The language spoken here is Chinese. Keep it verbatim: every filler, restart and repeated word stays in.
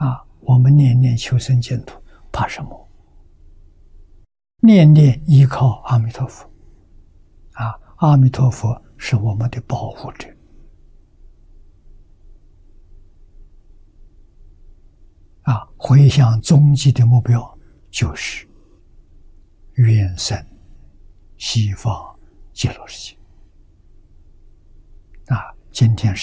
啊，我们念念求生净土，怕什么？念念依靠阿弥陀佛，啊，阿弥陀佛是我们的保护者。啊，回向终极的目标就是愿生西方极乐世界。啊，今天是。